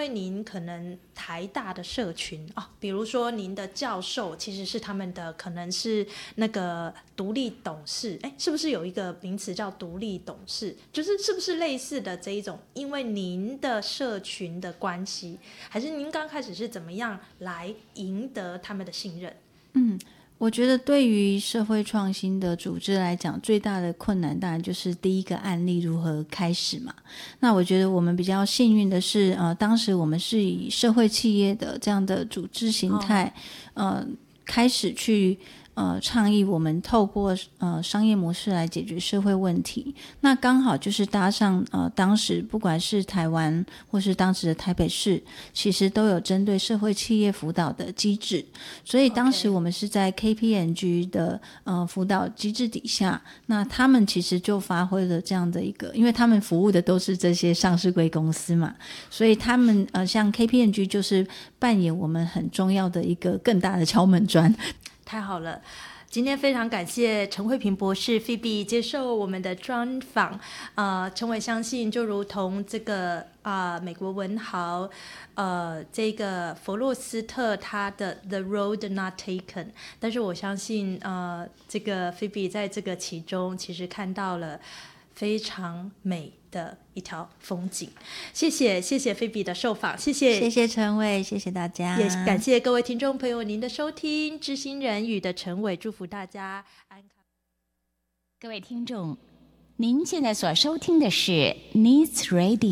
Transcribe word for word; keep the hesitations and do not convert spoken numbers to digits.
为您可能台大的社群哦，比如说您的教授其实是他们的可能是那个独立董事，哎，是不是有一个名词叫独立董事？就是是不是类似的这一种？因为您的社群的关系，还是您刚开始是怎么样来赢得他们的信任？ 嗯。我觉得对于社会创新的组织来讲，最大的困难当然就是第一个案例如何开始嘛。那我觉得我们比较幸运的是，呃，当时我们是以社会企业的这样的组织形态，哦、呃，开始去呃倡议我们透过呃商业模式来解决社会问题。那刚好就是搭上呃当时不管是台湾或是当时的台北市，其实都有针对社会企业辅导的机制，所以当时我们是在 K P M G 的呃辅导机制底下，那他们其实就发挥了这样的一个，因为他们服务的都是这些上市柜公司嘛，所以他们呃像 K P M G 就是扮演我们很重要的一个更大的敲门砖。 太好了，今天非常感谢陈慧萍博士 Phoebe 接受我们的专访。呃，陈伟相信就如同这个啊、呃、美国文豪呃这个弗洛斯特他的 The Road Not Taken， 但是我相信呃这个 Phoebe 在这个其中其实看到了非常美的一条风景。谢谢谢谢菲比的受访，谢谢谢谢陈伟，谢谢大家， 也感谢各位听众朋友您的收听。知心人语的陈伟祝福大家安康。 各位听众，您现在所收听的是 Needs Radio。